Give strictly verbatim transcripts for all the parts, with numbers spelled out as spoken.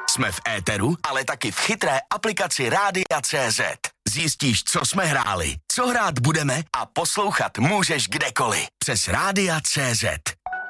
Jsme v éteru, ale taky v chytré aplikaci Rádia tečka cé zet. Zjistíš, co jsme hráli, co hrát budeme a poslouchat můžeš kdekoliv. Přes Rádia tečka cé zet.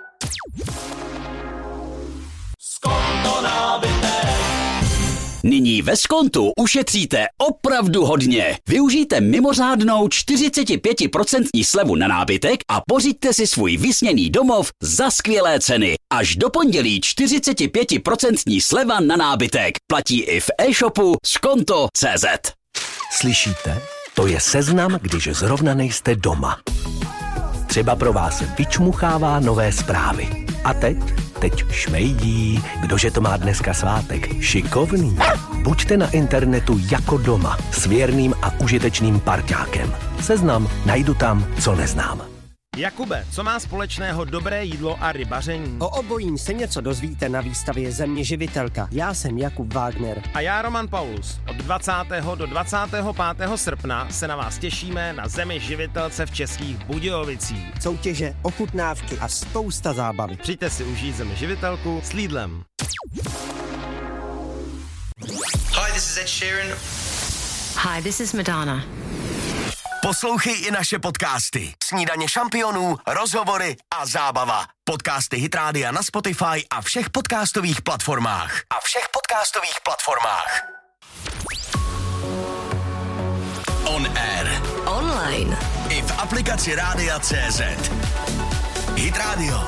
Skonto nábytek. Nyní ve Skontu ušetříte opravdu hodně. Využijte mimořádnou čtyřicet pět procent slevu na nábytek a pořiďte si svůj vysněný domov za skvělé ceny. Až do pondělí čtyřicet pět procent sleva na nábytek. Platí i v e-shopu skonto tečka cé zet. Slyšíte? To je seznam, když zrovna nejste doma. Třeba pro vás vyčmuchává nové zprávy. A teď? Teď šmejdí. Kdože to má dneska svátek? Šikovný. Buďte na internetu jako doma s věrným a užitečným parťákem. Seznam najdu tam, co neznám. Jakube, co má společného dobré jídlo a rybaření? O obojím se něco dozvíte na výstavě Země živitelka. Já jsem Jakub Wagner. A já Roman Paulus. Od dvacátého do dvacátého pátého srpna se na vás těšíme na Zemi živitelce v Českých Budějovicích. Soutěže, ochutnávky a spousta zábavy. Přijďte si užít Zemi živitelku s Lidlem. Hi, this is Ed Sheeran. Hi, this is Madonna. Poslouchej i naše podcasty. Snídaně šampionů, rozhovory a zábava. Podcasty Hit Rádia na Spotify a všech podcastových platformách. A všech podcastových platformách. On air. Online. I v aplikaci Rádia tečka cé zet. Hit Radio.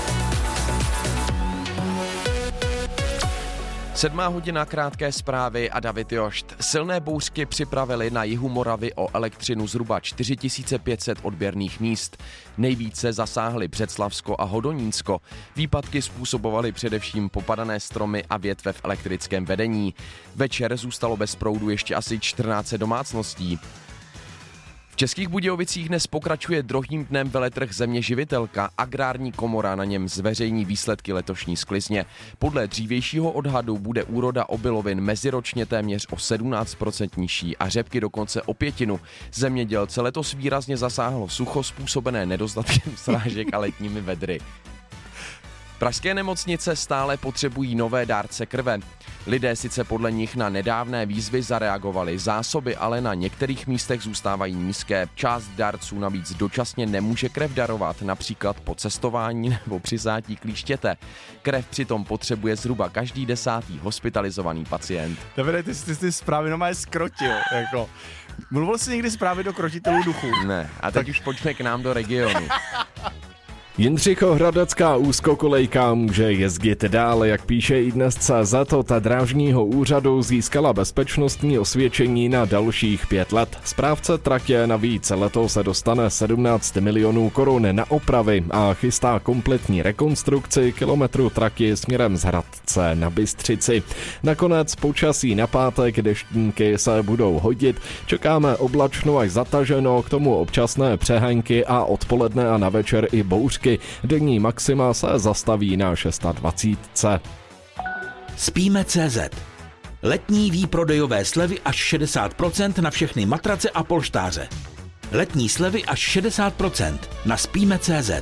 Sedmá hodina, krátké zprávy a David Jošt. Silné bouřky připravili na jihu Moravy o elektřinu zhruba čtyři tisíce pět set odběrných míst. Nejvíce zasáhly Břeclavsko a Hodonínsko. Výpadky způsobovaly především popadané stromy a větve v elektrickém vedení. Večer zůstalo bez proudu ještě asi čtrnáct set domácností. V Českých Budějovicích dnes pokračuje druhým dnem veletrh Země živitelka. Agrární komora na něm zveřejní výsledky letošní sklizně. Podle dřívějšího odhadu bude úroda obilovin meziročně téměř o sedmnáct procent nižší a řepky dokonce o pětinu. Zemědělce letos výrazně zasáhlo sucho způsobené nedostatkem srážek a letními vedry. Pražské nemocnice stále potřebují nové dárce krve. Lidé sice podle nich na nedávné výzvy zareagovali, zásoby ale na některých místech zůstávají nízké. Část dárců navíc dočasně nemůže krev darovat, například po cestování nebo při zátí klíštěte. Krev přitom potřebuje zhruba každý desátý hospitalizovaný pacient. Davide, ty jsi ty zprávy nomé zkrotil, jako. Mluvil jsi někdy zprávy do krotitelů duchu? Ne, a teď tak už pojďme k nám do regionu. Jindřichohradecká úzkokolejka může jezdit dále, jak píše i dnes C Z. Od drážního úřadu získala bezpečnostní osvědčení na dalších pět let. Správce tratě navíc letos se dostane sedmnáct milionů korun na opravy a chystá kompletní rekonstrukci kilometru trati směrem z Hradce na Bystřici. Nakonec počasí na pátek, deštníky se budou hodit, čekáme oblačno až zataženo, k tomu občasné přehánky a odpoledne a na večer i bouřky. Denní maxima se zastaví na dvacet šest. Spíme tečka cé zet. Letní výprodejové slevy až šedesát procent na všechny matrace a polštáře. Letní slevy až šedesát procent na spíme tečka cé zet.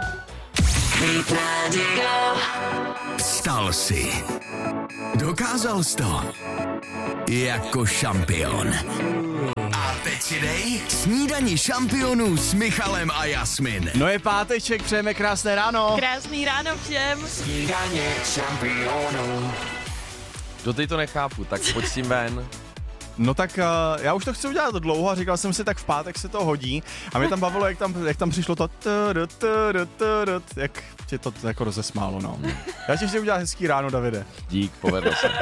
Vstal si. Dokázal jsi to. Jako šampion. A teď si dej snídani šampionů s Michalem a Jasmin. No je páteček, přejeme krásné ráno. Krásný ráno všem. Snídaně šampionů. Do ty to nechápu, tak pojď s tím ven. No tak uh, já už to chci udělat dlouho a říkal jsem si, tak v pátek se to hodí. A mě tam bavilo, jak tam, jak tam přišlo to jak tě to jako rozesmálo, no. Já ti chci udělat hezký ráno, Davide. Dík, povedl se.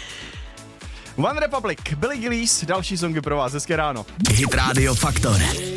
One Republic, Billy Gillies, další songy pro vás, hezké ráno. Hit Radio Faktor.